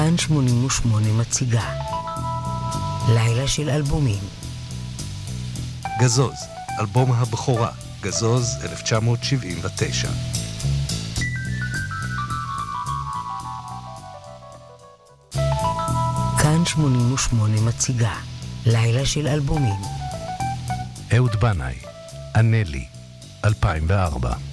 כאן 88 מציגה לילה של אלבומים. גזוז, אלבום הבכורה, גזוז 1979. כאן 88 מציגה לילה של אלבומים. אהוד בנאי, ענה לי, 2004.